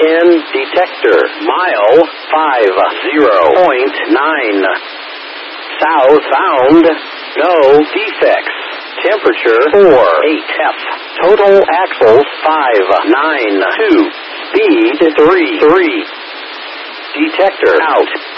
10 detector. Mile 50.9. Southbound. No defects. Temperature 48F. Total axles 592. Speed 33. Detector out.